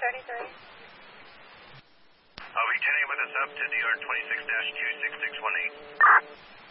33. I'll be turning with us up to DR 26-26618.